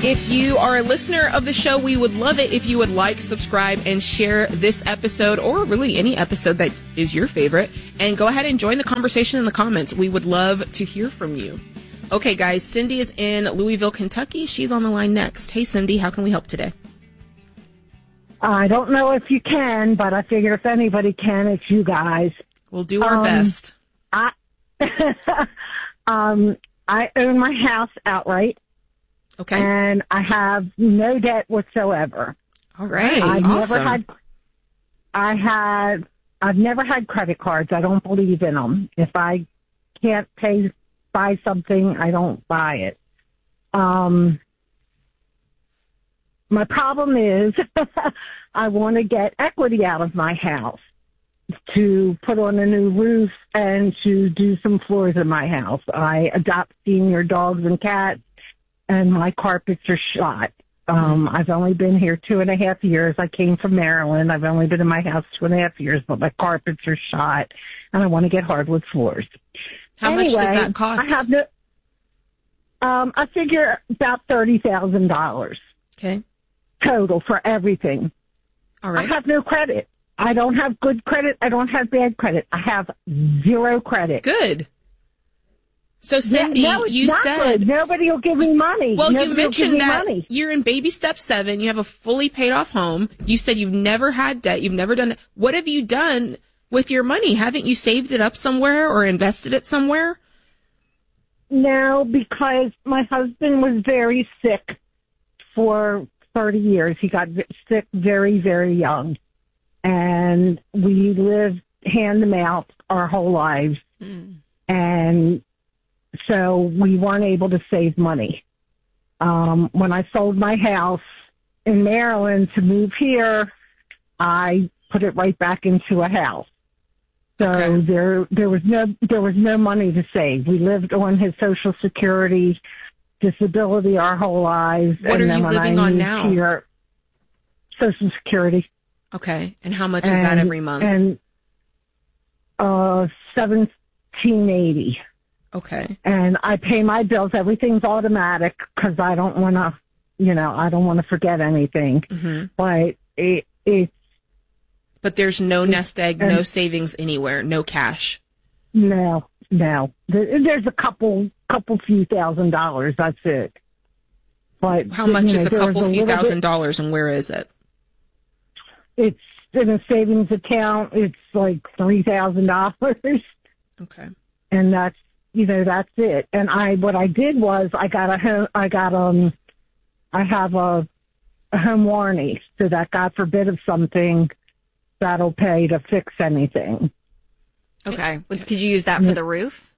If you are a listener of the show, we would love it if you would like, subscribe, and share this episode, or really any episode that is your favorite, and go ahead and join the conversation in the comments. We would love to hear from you. Okay, guys, Cindy is in Louisville, Kentucky. She's on the line next. Hey, Cindy, how can we help today? I don't know if you can, but I figure if anybody can, it's you guys. We'll do our best. I own my house outright. Okay. And I have no debt whatsoever. All right. I've never had credit cards. I don't believe in them. If I can't buy something, I don't buy it. My problem is I want to get equity out of my house to put on a new roof and to do some floors in my house. I adopt senior dogs and cats, and my carpets are shot. I've only been here 2.5 years. I came from Maryland. I've only been in my house 2.5 years, but my carpets are shot, and I want to get hardwood floors. How much does that cost? I figure about $30,000. Okay. Total for everything. All right. I have no credit. I don't have good credit. I don't have bad credit. I have zero credit. Good. So, Cindy, you said... Good. Nobody will give me money. Well, you mentioned that you're in baby step 7. You have a fully paid off home. You said you've never had debt. You've never done it. What have you done with your money? Haven't you saved it up somewhere or invested it somewhere? No, because my husband was very sick for 30 years. He got sick very, very young. And we lived hand to mouth our whole lives. And so we weren't able to save money. When I sold my house in Maryland to move here, I put it right back into a house. So there was no money to save. We lived on his Social Security, disability our whole lives. What are you living on now? Here, Social Security. Okay. And how much is that every month? And $1,780. Okay. And I pay my bills. Everything's automatic because I don't want to, I don't want to forget anything. Mm-hmm. But But there's no nest egg, no savings anywhere, no cash. No. There's a couple few $1,000s. That's it. But how much is a couple few $1,000s, and where is it? It's in a savings account. It's like $3,000. Okay. And that's it. And what I did was I have a home warranty, so that God forbid if something, that'll pay to fix anything. Okay. Could you use that for the roof?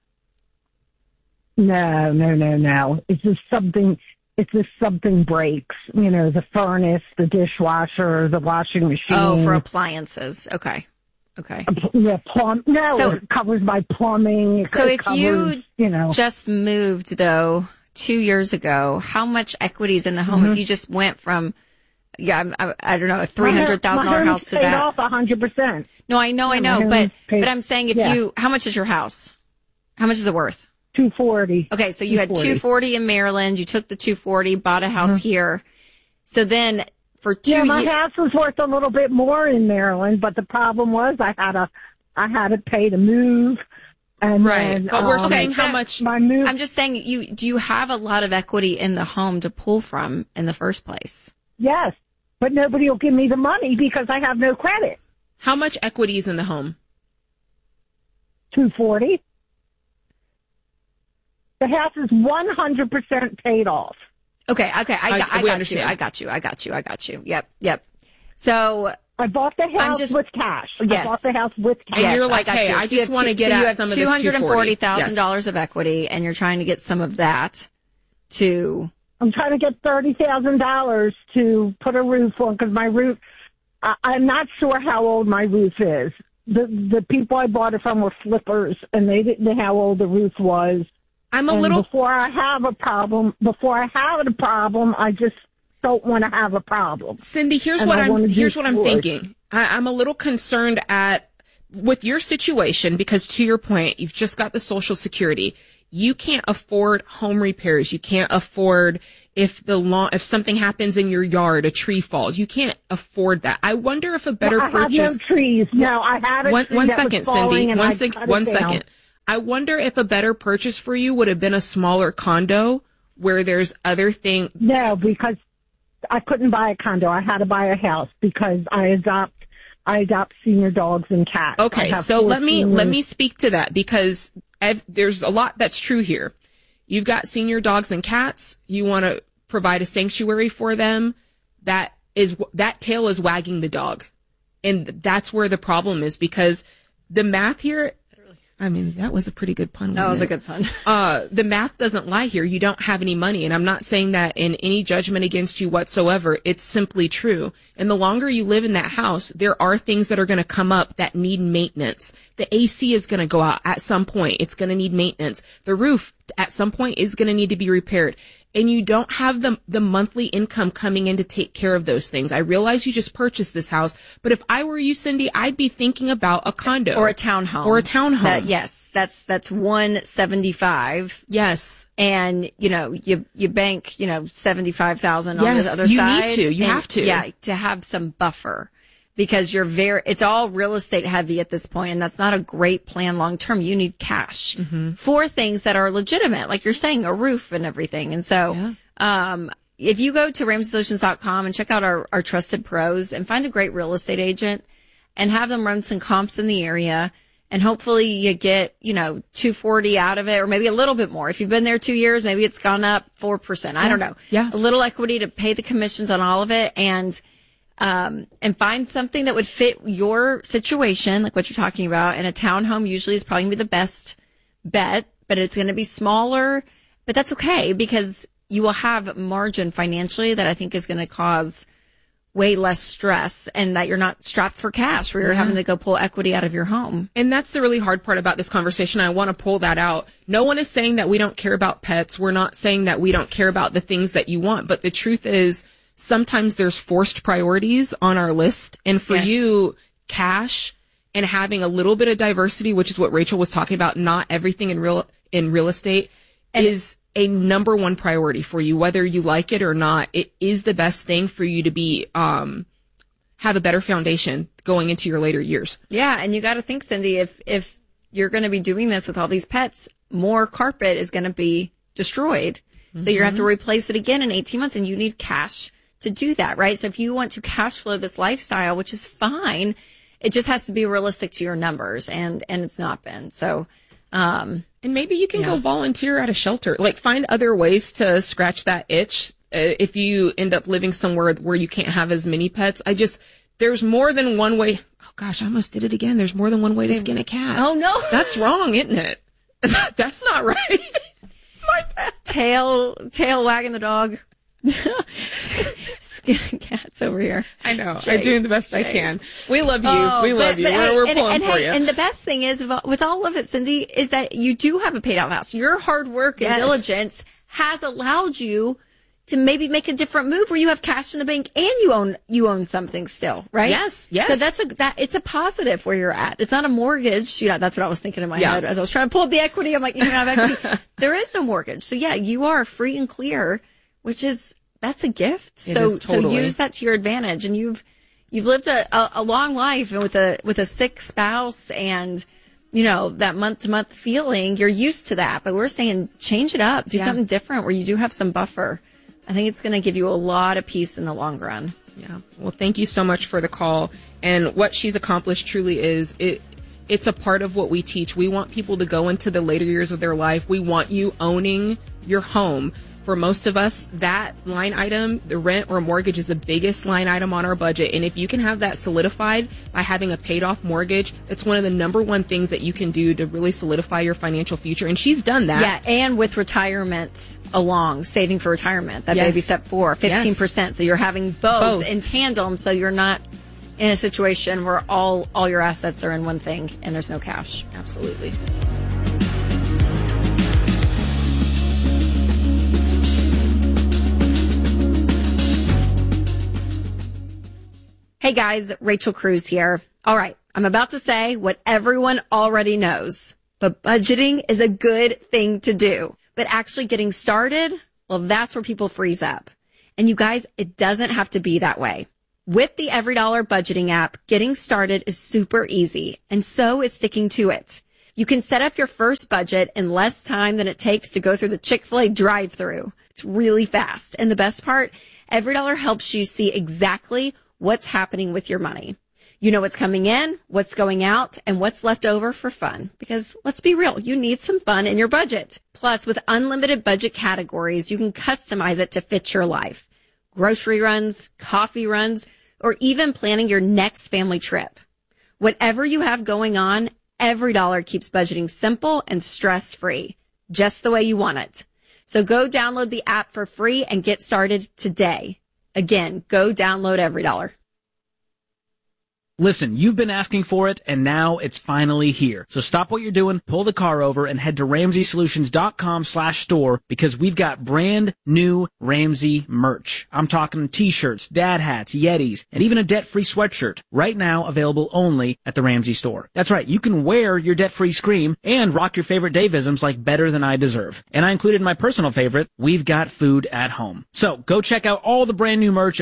No. It's just something breaks, the furnace, the dishwasher, the washing machine. Oh, for appliances. Okay. Yeah, it covers my plumbing. So if you just moved, though, 2 years ago, how much equity is in the home if you just went from, I don't know, a $300,000 house to that? Paid off 100%. No, I know, but I'm saying how much is your house? How much is it worth? $240. Okay, so you had $240 in Maryland. You took the $240, bought a house here. So then for 2 years, my house was worth a little bit more in Maryland, but the problem was I had to pay to move. And right, then, but we're saying how much. I'm just saying, do you have a lot of equity in the home to pull from in the first place? Yes, but nobody will give me the money because I have no credit. How much equity is in the home? $240. The house is 100% paid off. Okay. I got you. Yep. So I bought the house with cash. Yes. I bought the house with cash. And you're like, hey, I just want to get at some of this $240,000 of equity, and you're trying to get some of that to... I'm trying to get $30,000 to put a roof on because my roof... I'm not sure how old my roof is. The people I bought it from were flippers, and they didn't know how old the roof was. Before I have a problem, I just don't want to have a problem. Cindy, here's what I'm thinking. I'm a little concerned with your situation because, to your point, you've just got the Social Security. You can't afford home repairs. You can't afford if something happens in your yard, a tree falls. You can't afford that. I wonder if a better purchase. I have no trees. No, I had a tree one that second, was falling, Cindy. and One second. I wonder if a better purchase for you would have been a smaller condo where there's other things. No, because I couldn't buy a condo. I had to buy a house because I adopt senior dogs and cats. Okay, so let me speak to that because there's a lot that's true here. You've got senior dogs and cats. You want to provide a sanctuary for them. That tail is wagging the dog. And that's where the problem is because the math here, I mean, that was a pretty good pun. That was a good pun. The math doesn't lie here. You don't have any money. And I'm not saying that in any judgment against you whatsoever. It's simply true. And the longer you live in that house, there are things that are going to come up that need maintenance. The AC is going to go out at some point. It's going to need maintenance. The roof at some point is going to need to be repaired. And you don't have the monthly income coming in to take care of those things. I realize you just purchased this house, but if I were you, Cindy, I'd be thinking about a condo. Or a townhome. Yes, that's 175. Yes. And, you bank, 75,000 on the other side. You have to. Yeah, to have some buffer. Because it's all real estate heavy at this point, and that's not a great plan long term. You need cash for things that are legitimate, like you're saying, a roof and everything. And so, if you go to RamseySolutions.com and check out our trusted pros and find a great real estate agent and have them run some comps in the area, and hopefully you get, $240 out of it, or maybe a little bit more. If you've been there 2 years, maybe it's gone up 4%. I don't know. Yeah. A little equity to pay the commissions on all of it, and find something that would fit your situation, like what you're talking about. And a townhome usually is probably going to be the best bet, but it's going to be smaller. But that's okay because you will have margin financially that I think is going to cause way less stress, and that you're not strapped for cash where you're having to go pull equity out of your home. And that's the really hard part about this conversation. I want to pull that out. No one is saying that we don't care about pets. We're not saying that we don't care about the things that you want. But the truth is, sometimes there's forced priorities on our list. And for you, cash and having a little bit of diversity, which is what Rachel was talking about, not everything in real estate, is a number one priority for you, whether you like it or not. It is the best thing for you to be, have a better foundation going into your later years. Yeah. And you got to think, Cindy, if you're going to be doing this with all these pets, more carpet is going to be destroyed. So you're going to have to replace it again in 18 months, and you need cash to do that, right? So if you want to cash flow this lifestyle, which is fine, it just has to be realistic to your numbers, and it's not been. So, and maybe you can go volunteer at a shelter, like find other ways to scratch that itch. If you end up living somewhere where you can't have as many pets, there's more than one way. Oh gosh, I almost did it again. There's more than one way to skin a cat. Oh no. That's wrong, isn't it? That's not right. My bad. Tail wagging the dog. Skinning cats over here. I know. I'm doing the best I can. We love you. We love you. We're pulling for you. And the best thing is, with all of it, Cindy, is that you do have a paid out house. Your hard work and diligence has allowed you to maybe make a different move where you have cash in the bank and you own something still, right? Yes. So it's a positive where you're at. It's not a mortgage. That's what I was thinking in my head as I was trying to pull up the equity. I'm like, you don't have equity. There is no mortgage. So you are free and clear, that's a gift. So use that to your advantage. And you've lived a long life, and with a sick spouse and, that month to month feeling, you're used to that. But we're saying change it up, do something different where you do have some buffer. I think it's going to give you a lot of peace in the long run. Yeah. Well, thank you so much for the call. And what she's accomplished truly is it's a part of what we teach. We want people to go into the later years of their life. We want you owning your home. For most of us, that line item, the rent or mortgage, is the biggest line item on our budget. And if you can have that solidified by having a paid off mortgage, that's one of the number one things that you can do to really solidify your financial future. And she's done that. Yeah. And with retirements along, saving for retirement, that baby step 4, 15%. Yes. So you're having both in tandem. So you're not in a situation where all your assets are in one thing and there's no cash. Absolutely. Hey guys, Rachel Cruz here. All right, I'm about to say what everyone already knows. But budgeting is a good thing to do. But actually getting started, well, that's where people freeze up. And you guys, it doesn't have to be that way. With the EveryDollar budgeting app, getting started is super easy, and so is sticking to it. You can set up your first budget in less time than it takes to go through the Chick-fil-A drive-thru. It's really fast. And the best part, EveryDollar helps you see exactly what's happening with your money. You know what's coming in, what's going out, and what's left over for fun. Because let's be real, you need some fun in your budget. Plus, with unlimited budget categories, you can customize it to fit your life. Grocery runs, coffee runs, or even planning your next family trip. Whatever you have going on, EveryDollar keeps budgeting simple and stress-free, just the way you want it. So go download the app for free and get started today. Again, go download EveryDollar. Listen, you've been asking for it, and now it's finally here. So stop what you're doing, pull the car over, and head to RamseySolutions.com/store because we've got brand new Ramsey merch. I'm talking t-shirts, dad hats, Yetis, and even a debt-free sweatshirt. Right now available only at the Ramsey store. That's right, you can wear your debt-free scream and rock your favorite Davisms like Better Than I Deserve. And I included my personal favorite, We've Got Food at Home. So go check out all the brand new merch at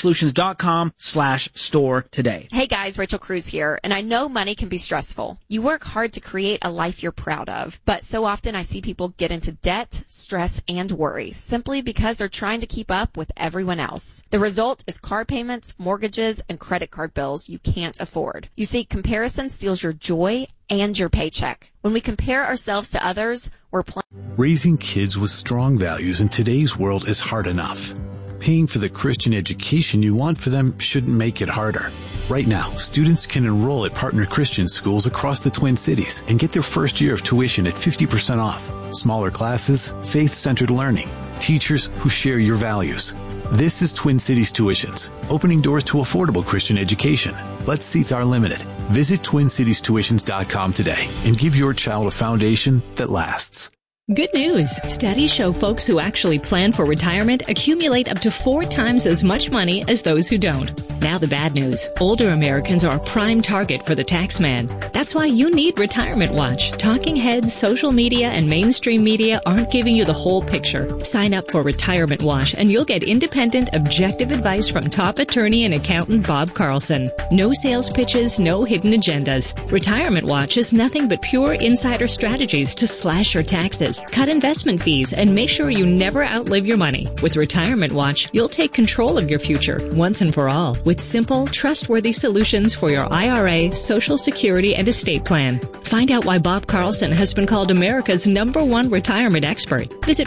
RamseySolutions.com/store today. Hey guys, Rachel Cruz here, and I know money can be stressful. You work hard to create a life you're proud of, but so often I see people get into debt, stress, and worry simply because they're trying to keep up with everyone else. The result is car payments, mortgages, and credit card bills you can't afford. You see, comparison steals your joy and your paycheck. When we compare ourselves to others, we're Raising kids with strong values in today's world is hard enough. Paying for the Christian education you want for them shouldn't make it harder. Right now, students can enroll at partner Christian schools across the Twin Cities and get their first year of tuition at 50% off. Smaller classes, faith-centered learning, teachers who share your values. This is Twin Cities Tuitions, opening doors to affordable Christian education. But seats are limited. Visit TwinCitiesTuitions.com today and give your child a foundation that lasts. Good news. Studies show folks who actually plan for retirement accumulate up to 4 times as much money as those who don't. Now the bad news. Older Americans are a prime target for the tax man. That's why you need Retirement Watch. Talking heads, social media, and mainstream media aren't giving you the whole picture. Sign up for Retirement Watch and you'll get independent, objective advice from top attorney and accountant Bob Carlson. No sales pitches, no hidden agendas. Retirement Watch is nothing but pure insider strategies to slash your taxes, cut investment fees, and make sure you never outlive your money. With Retirement Watch, you'll take control of your future once and for all with simple, trustworthy solutions for your IRA, Social Security, and estate plan. Find out why Bob Carlson has been called America's #1 retirement expert. Visit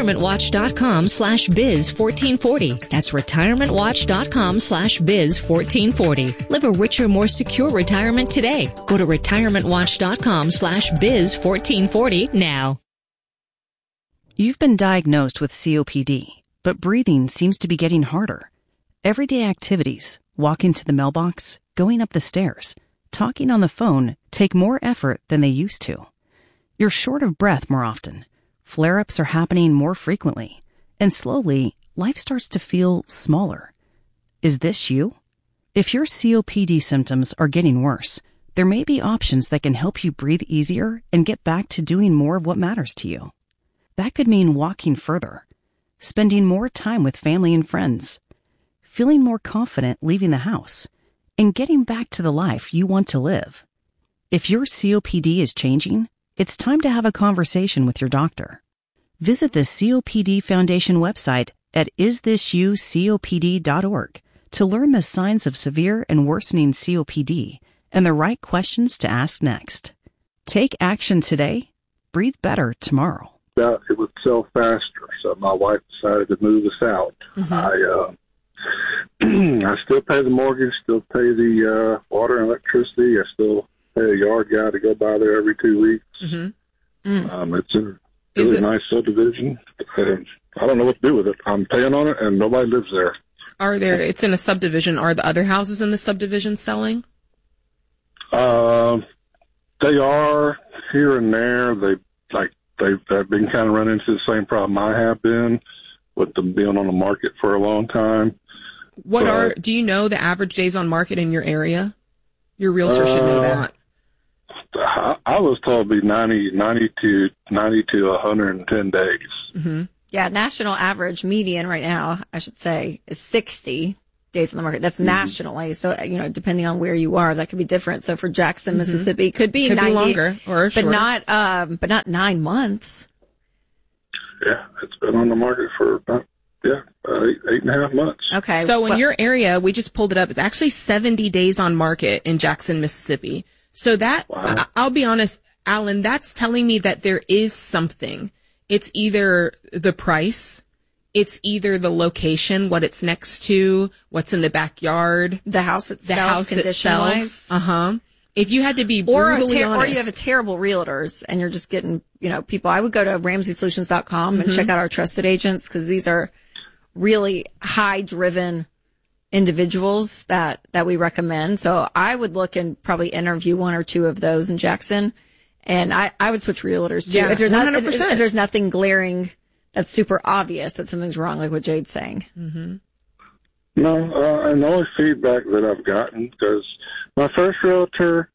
retirementwatch.com/biz1440. That's retirementwatch.com/biz1440. Live a richer, more secure retirement today. Go to retirementwatch.com/biz1440 now. You've been diagnosed with COPD, but breathing seems to be getting harder. Everyday activities, walking to the mailbox, going up the stairs, talking on the phone take more effort than they used to. You're short of breath more often. Flare-ups are happening more frequently. And slowly, life starts to feel smaller. Is this you? If your COPD symptoms are getting worse, there may be options that can help you breathe easier and get back to doing more of what matters to you. That could mean walking further, spending more time with family and friends, feeling more confident leaving the house, and getting back to the life you want to live. If your COPD is changing, it's time to have a conversation with your doctor. Visit the COPD Foundation website at isthisyoucopd.org to learn the signs of severe and worsening COPD and the right questions to ask next. Take action today. Breathe better tomorrow. It would sell faster, so my wife decided to move us out. I still pay the mortgage, still pay the water and electricity. I still pay a yard guy to go by there every 2 weeks. It's a really nice subdivision. I don't know what to do with it. I'm paying on it, and nobody lives there. It's in a subdivision. Are the other houses in the subdivision selling? They are here and there. They've been kind of running into the same problem I have been with them being on the market for a long time. Do you know the average days on market in your area? Your realtor should know that. I was told to be 90 to 110 days. Mm-hmm. Yeah, national average median right now, I should say, is 60 days on the market. That's nationally. So, depending on where you are, that could be different. So for Jackson, Mississippi, could be 90, longer or shorter. But not 9 months. Yeah, it's been on the market for about 8.5 months. Okay. So in your area, we just pulled it up. It's actually 70 days on market in Jackson, Mississippi. So that, wow. I'll be honest, Alan, that's telling me that there is something. It's either the price, it's either the location, what it's next to, what's in the backyard, the house itself, condition-wise. If you had to be brutally honest. Or you have a terrible realtors and you're just getting, people. I would go to RamseySolutions.com and check out our trusted agents, because these are really high-driven individuals that we recommend. So I would look and probably interview one or two of those in Jackson. And I would switch realtors too. Yeah, if there's 100%. If there's nothing glaring that's super obvious that something's wrong, like what Jade's saying. Mm-hmm. No, and the only feedback that I've gotten, because my first realtor,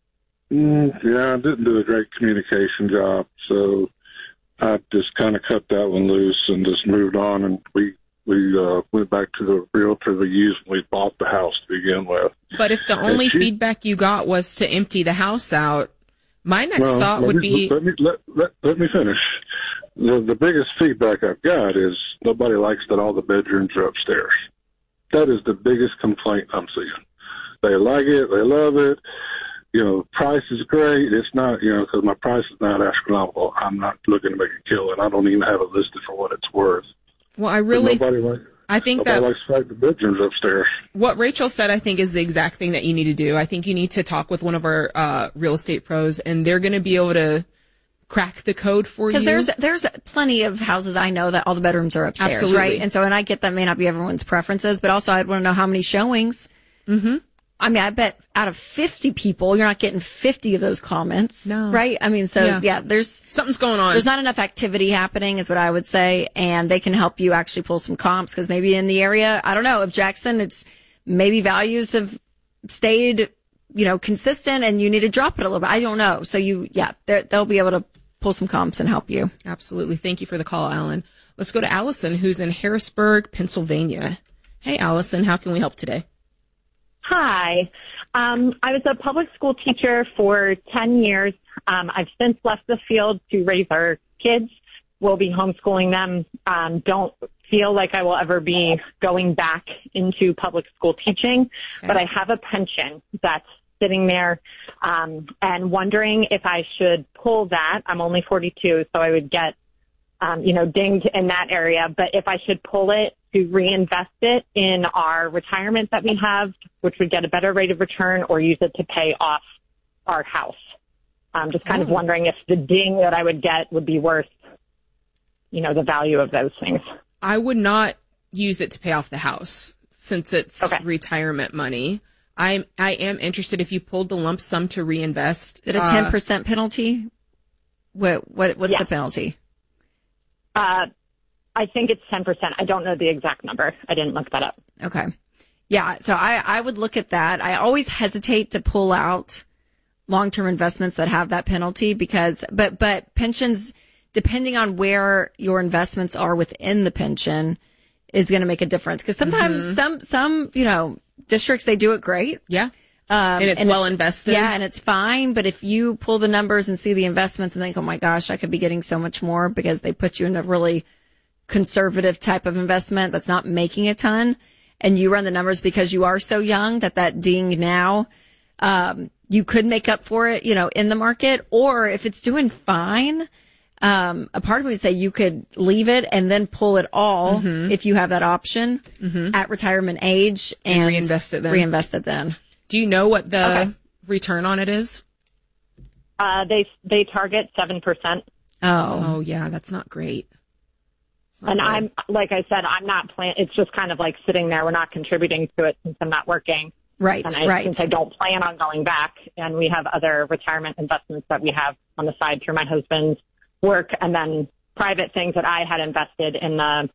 didn't do a great communication job. So I just kind of cut that one loose and just moved on. And we went back to the realtor we used when we bought the house to begin with. But if the only feedback you got was to empty the house out, my next thought would be... Let me finish. The biggest feedback I've got is nobody likes that all the bedrooms are upstairs. That is the biggest complaint I'm seeing. They like it. They love it. Price is great. It's not, because my price is not astronomical. I'm not looking to make a killing. I don't even have it listed for what it's worth. Well, I think that likes to like the bedrooms upstairs. What Rachel said, I think, is the exact thing that you need to do. I think you need to talk with one of our real estate pros, and they're going to be able to crack the code for you. Because there's plenty of houses I know that all the bedrooms are upstairs, Absolutely. Right? And I get that may not be everyone's preferences, but also I'd want to know how many showings. Mm-hmm. I mean, I bet out of 50 people, you're not getting 50 of those comments. No. Right? I mean, there's... Something's going on. There's not enough activity happening is what I would say, and they can help you actually pull some comps, because maybe in the area, I don't know, if Jackson, it's maybe values have stayed, consistent and you need to drop it a little bit. I don't know. So they'll be able to pull some comps and help you. Absolutely. Thank you for the call, Alan. Let's go to Allison, who's in Harrisburg, Pennsylvania. Hey, Allison, how can we help today? Hi. I was a public school teacher for 10 years. I've since left the field to raise our kids. We'll be homeschooling them. Don't feel like I will ever be going back into public school teaching, but I have a pension that's sitting there, and wondering if I should pull that. I'm only 42, so I would get, dinged in that area, but if I should pull it to reinvest it in our retirement that we have, which would get a better rate of return, or use it to pay off our house. I'm just kind of wondering if the ding that I would get would be worth, the value of those things. I would not use it to pay off the house, since it's retirement money. I am interested if you pulled the lump sum to reinvest. Is it a 10% penalty? What's the penalty? I think it's 10%. I don't know the exact number. I didn't look that up. Okay. Yeah. So I would look at that. I always hesitate to pull out long-term investments that have that penalty, but pensions, depending on where your investments are within the pension, is going to make a difference. Because sometimes some districts, they do it great. Yeah. And it's well invested. Yeah, and it's fine. But if you pull the numbers and see the investments and think, oh my gosh, I could be getting so much more, because they put you in a really conservative type of investment that's not making a ton, and you run the numbers because you are so young that ding now, you could make up for it, in the market. Or if it's doing fine, a part of me would say you could leave it and then pull it all if you have that option at retirement age and reinvest it then. Do you know what the return on it is? They target 7%. Oh yeah, that's not great. And I'm, like I said, I'm not it's just kind of like sitting there. We're not contributing to it since I'm not working. Right, Since I don't plan on going back, and we have other retirement investments that we have on the side through my husband's work, and then private things that I had invested in the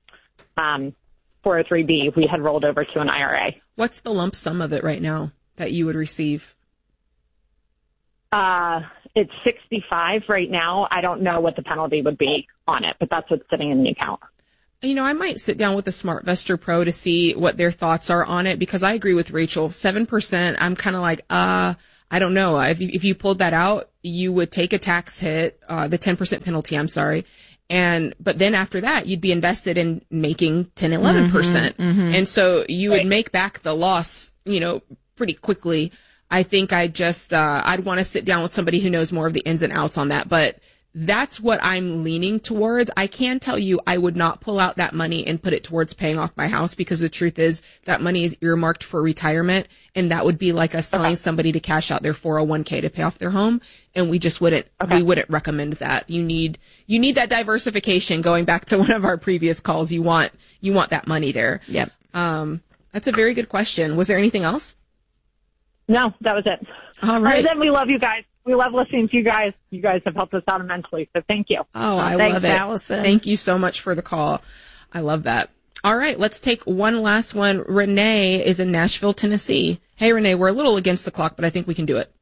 403B. We had rolled over to an IRA. What's the lump sum of it right now that you would receive? It's $65 right now. I don't know what the penalty would be on it, but that's what's sitting in the account. You know, I might sit down with a SmartVestor Pro to see what their thoughts are on it, because I agree with Rachel. 7%, I'm kind of like, I don't know. If you pulled that out, you would take a tax hit, the 10% penalty, I'm sorry. But then after that, you'd be invested in making 10, 11%. And so you would make back the loss, you know, pretty quickly. I think I'd want to sit down with somebody who knows more of the ins and outs on that. But that's what I'm leaning towards. I can tell you I would not pull out that money and put it towards paying off my house, because the truth is that money is earmarked for retirement, and that would be like us telling somebody to cash out their 401k to pay off their home, and we just wouldn't recommend that. You need that diversification. Going back to one of our previous calls, you want that money there. Yep. That's a very good question. Was there anything else? No, that was it. All right. Then we love you guys. We love listening to you guys. You guys have helped us out immensely, so thank you. Oh, I Thanks, love it. Allison. Thank you so much for the call. I love that. All right, let's take one last one. Renee is in Nashville, Tennessee. Hey, Renee, we're a little against the clock, but I think we can do it.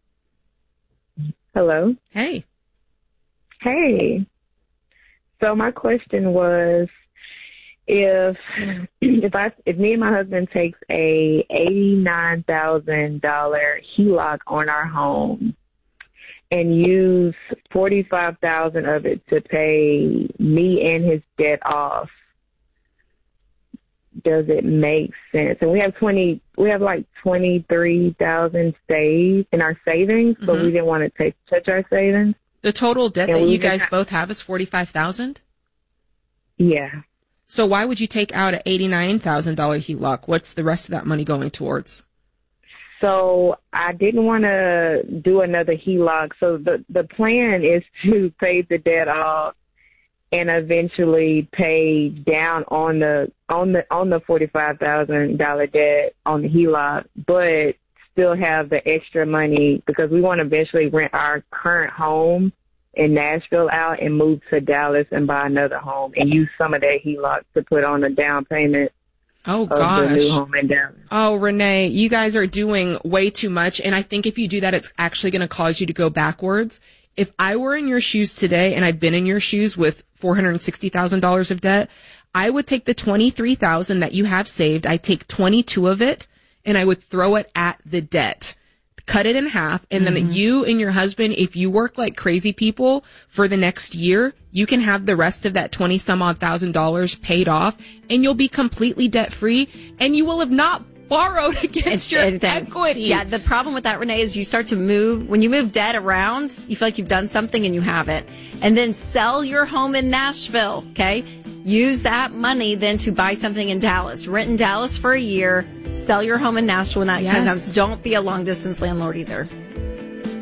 Hello. Hey. Hey. So my question was, if me and my husband takes a $89,000 HELOC on our home and use $45,000 of it to pay me and his debt off, does it make sense? And we have like $23,000 saved in our savings, but we didn't want to touch our savings. The total debt that you guys both have is $45,000? Yeah. So why would you take out an $89,000 HELOC? What's the rest of that money going towards? So I didn't want to do another HELOC. So the plan is to pay the debt off and eventually pay down on the $45,000 debt on the HELOC, but still have the extra money because we want to eventually rent our current home in Nashville out and move to Dallas and buy another home and use some of that HELOC to put on a down payment. Oh, gosh. Of the new home in Dallas. Oh, Renee, you guys are doing way too much. And I think if you do that, it's actually going to cause you to go backwards. If I were in your shoes today and I'd been in your shoes with $460,000 of debt, I would take the $23,000 that you have saved. I'd take 22 of it and I would throw it at the debt. Cut it in half, and then you and your husband, if you work like crazy people for the next year, you can have the rest of that $20,000 paid off, and you'll be completely debt free, and you will have not borrowed against your equity. Yeah, the problem with that, Renee, is you start to move. When you move debt around, you feel like you've done something and you haven't. And then sell your home in Nashville, okay? Use that money then to buy something in Dallas. Rent in Dallas for a year. Sell your home in Nashville when that comes. Don't be a long-distance landlord either.